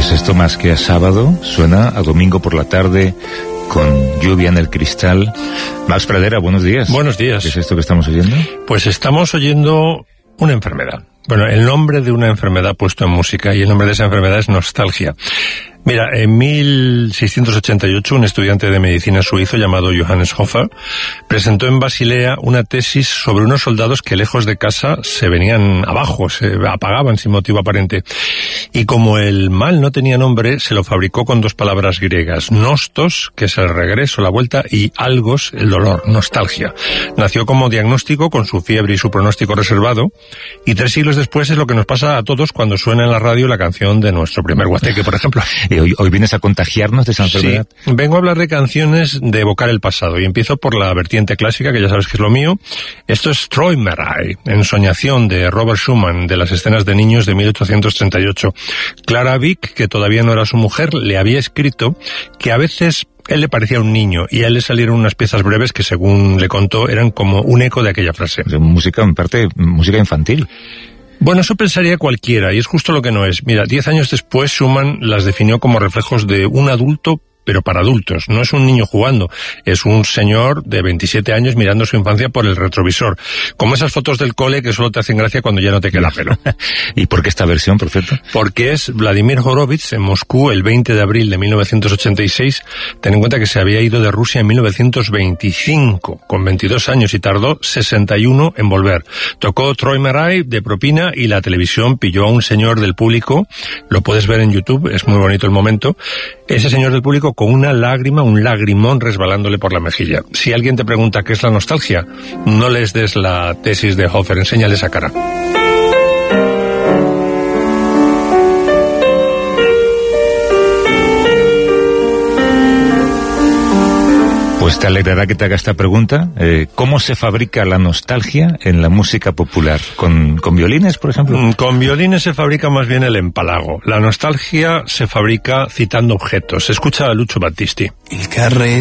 Pues esto más que a sábado suena a domingo por la tarde con lluvia en el cristal. Max Pradera, buenos días. Buenos días. ¿Qué es esto que estamos oyendo? Pues estamos oyendo una enfermedad. Bueno, el nombre de una enfermedad puesto en música, y el nombre de esa enfermedad es nostalgia. Mira, en 1688 un estudiante de medicina suizo llamado Johannes Hofer presentó en Basilea una tesis sobre unos soldados que lejos de casa se venían abajo, se apagaban sin motivo aparente. Y como el mal no tenía nombre, se lo fabricó con dos palabras griegas, nostos, que es el regreso, la vuelta, y algos, el dolor, nostalgia. Nació como diagnóstico con su fiebre y su pronóstico reservado, y 3 siglos después es lo que nos pasa a todos cuando suena en la radio la canción de nuestro primer guateque, por ejemplo. Y hoy vienes a contagiarnos de esa enfermedad. Sí, vengo a hablar de canciones de evocar el pasado, y empiezo por la vertiente clásica, que ya sabes que es lo mío. Esto es Träumerei, Ensoñación, de Robert Schumann, de las escenas de niños de 1838. Clara Wieck, que todavía no era su mujer, le había escrito que a veces él le parecía un niño, y a él le salieron unas piezas breves que, según le contó, eran como un eco de aquella frase. Música, en parte, música infantil. Bueno, eso pensaría cualquiera, y es justo lo que no es. Mira, 10 años después Schumann las definió como reflejos de un adulto, pero para adultos. No es un niño jugando, es un señor de 27 años mirando su infancia por el retrovisor. Como esas fotos del cole que solo te hacen gracia cuando ya no te queda pelo. ¿Y por qué esta versión, perfecto? Porque es Vladimir Horowitz en Moscú el 20 de abril de 1986. Ten en cuenta que se había ido de Rusia en 1925, con 22 años, y tardó 61 en volver. Tocó Träumerei de propina, y la televisión pilló a un señor del público. Lo puedes ver en YouTube, es muy bonito el momento. Ese señor del público con una lágrima, un lagrimón resbalándole por la mejilla. Si alguien te pregunta qué es la nostalgia, no les des la tesis de Hofer, enséñale esa cara. Pues te alegrará que te haga esta pregunta. ¿Cómo se fabrica la nostalgia en la música popular? ¿Con violines, por ejemplo? Con violines se fabrica más bien el empalago. La nostalgia se fabrica citando objetos. Escucha a Lucio Battisti. Il carré